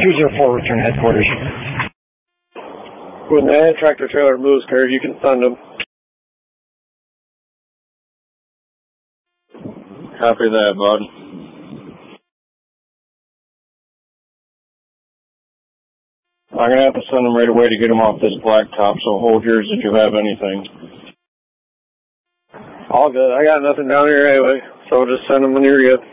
204, return headquarters. When the tractor trailer moves, Kurt, you can send them. Copy that, bud. I'm going to have to send them right away to get them off this blacktop, so hold yours if you have anything. All good. I got nothing down here anyway, so just send them when you're good.